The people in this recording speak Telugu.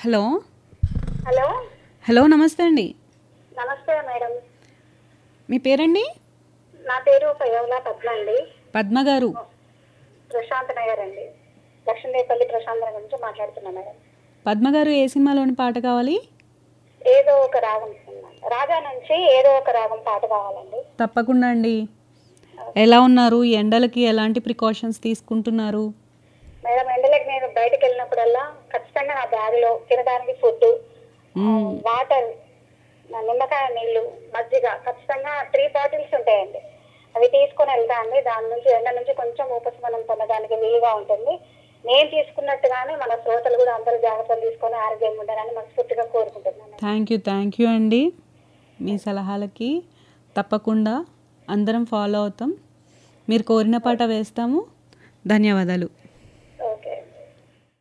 హలో. హలో. హలో, నమస్తే అండి. నమస్తే మేడం. మీ పేరండి? నా పేరు పయ్యవుల పద్మ అండి. పద్మ గారు. ప్రశాంత్ నగర్ అండి, లక్ష్మీదేవిపల్లి ప్రశాంత్ నగర్ నుంచి మాట్లాడుతున్నా మేడం. పద్మ గారు, ఏ సినిమాలోని పాట కావాలి? ఏదో ఒక రాగం, రాజా నుంచి ఏదో ఒక రాగం పాట కావాలండి. తప్పకుండా అండి. ఎలా ఉన్నారు? ఎండలకి ఎలాంటి ప్రికాషన్స్ తీసుకుంటున్నారు? మేడం, ఎండలకి నేను బయటకు వెళ్ళినప్పుడల్లా ఖచ్చితంగా నా బ్యాగ్లో తినడానికి ఫుడ్, వాటర్, నిమ్మకాయ నీళ్లు, మజ్జిగ ఖచ్చితంగా 3 బాటిల్స్ ఉంటాయండి. అవి తీసుకొని వెళ్తా అండి. దాని నుంచి ఎండ నుంచి కొంచెం ఉపశమనం పొందడానికి వీలుగా ఉంటుంది. నేను తీసుకున్నట్టుగానే మన శ్రోతలు కూడా అందరూ జాగ్రత్తలు తీసుకొని ఆరోగ్యంగా ఉండాలని మనస్ఫూర్తిగా కోరుకుంటున్నాను. థ్యాంక్ యూ అండి. మీ సలహాలకి తప్పకుండా అందరం ఫాలో అవుతాం. మీరు కోరిన పాట వేస్తాము. ధన్యవాదాలు.